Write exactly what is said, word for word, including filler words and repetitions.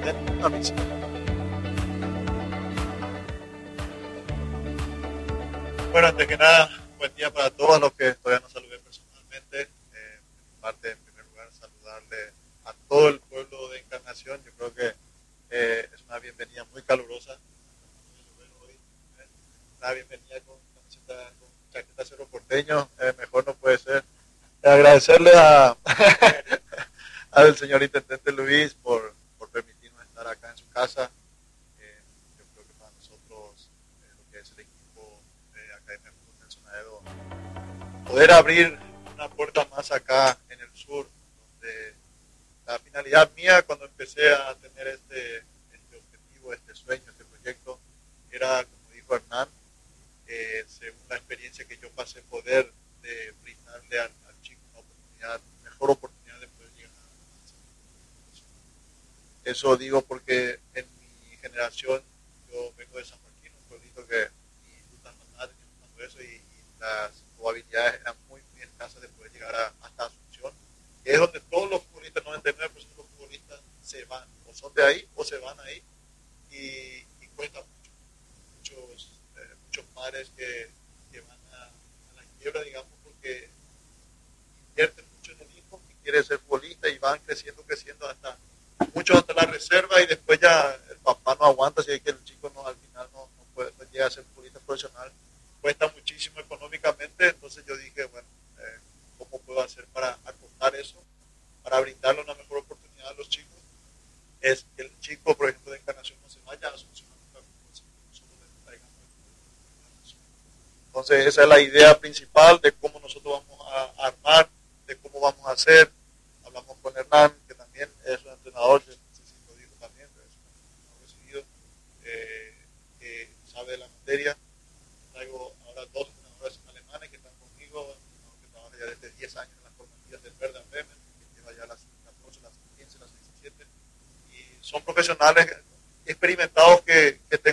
den una misa. Bueno, antes que nada, buen día para todos los que todavía no saludé personalmente. Eh, de mi parte, en primer lugar, saludarle a todo el pueblo de Encarnación. Yo creo que eh, es una bienvenida muy calurosa. Una bienvenida con, con, con chaqueta cero porteño, eh, mejor no puede ser. Agradecerle a al señor intendente Luis por, por permitirnos estar acá en su casa. Eh, yo creo que para nosotros, eh, lo que es el equipo de Academia de Fútbol Nelson Aedo, poder abrir una puerta más acá en el sur, donde la finalidad mía cuando empecé a tener este, este objetivo, este sueño, este proyecto, era, como dijo Hernán, eh, según la experiencia que yo pasé, poder de brindarle al, al chico una oportunidad, mejor oportunidad de poder llegar a eso. Digo porque en mi generación, yo vengo de San Joaquín, un pueblito que ni rutas normales ni todo eso, y, y las probabilidades eran muy, muy escasas de poder llegar a, hasta Asunción, que es donde todos los futbolistas, noventa y nueve por ciento de los futbolistas se van, o son de ahí o se van ahí, y, y cuesta mucho. Muchos, eh, muchos padres que, que van a, a la quiebra, digamos, porque invierten mucho en el hijo que quiere ser futbolista y van creciendo, creciendo hasta muchos hasta la reserva, y después ya el papá no aguanta, si es que el chico no al final no, no, puede, no llega a ser futbolista profesional, cuesta muchísimo económicamente. Entonces yo dije, bueno, eh, ¿cómo puedo hacer para acortar eso, para brindarle una mejor oportunidad a los chicos? Es que el chico, por ejemplo, de Encarnación no se vaya a Asunción. Entonces esa es la idea principal de cómo nosotros vamos a armar, de cómo vamos a hacer. Hablamos con Hernán, que también es un entrenador, que no sé si lo dijo también, pero es un entrenador recibido, eh, que sabe de la materia. Traigo ahora dos entrenadores alemanes que están conmigo, que trabajan ya desde diez años en las formativas del Werder Bremen, que lleva ya las catorce, las quince, las diecisiete, y son profesionales experimentados que, que tengo